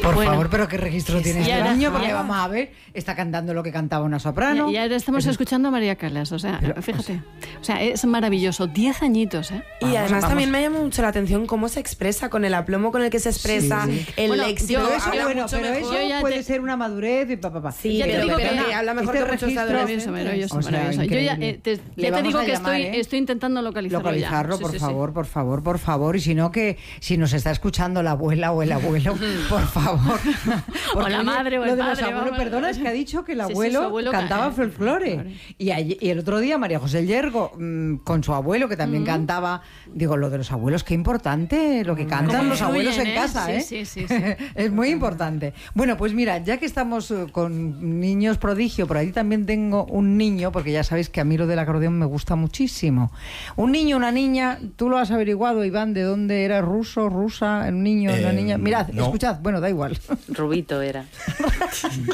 Por favor, pero ¿qué registro tiene este niño? Porque vamos a ver, está cantando lo que cantaba una soprano. Y ahora estamos escuchando a María Callas, o sea, pero, fíjate. O sea, es maravilloso, 10 añitos, ¿eh? Y además también me llama mucho la atención cómo se expresa, con el aplomo con el que se expresa, el léxico. Pero eso puede ser una madurez y papá. Sí, pero que habla mejor que muchos adolescentes. Maravilloso. Yo ya te digo que estoy intentando localizarlo ya. Por favor. Y si no, que si nos está escuchando la abuela o el abuelo, por favor. O la madre o el padre. Perdona, es que ha dicho que el abuelo cantaba folclore. Y el otro día María José Yergo, con su abuelo, que también cantaba, digo, lo de los abuelos, qué importante lo que cantan los abuelos en casa, ¿eh? Sí. Es muy importante. Bueno, pues mira, ya que estamos con niños prodigio, por ahí también tengo un niño, porque ya sabéis que a mí lo del acordeón me gusta muchísimo. Un niño, una niña, tú lo has averiguado, Iván, ¿de dónde era? ¿Ruso, rusa? ¿Un niño, una niña? Mirad, escuchad, bueno, da igual. Rubito era.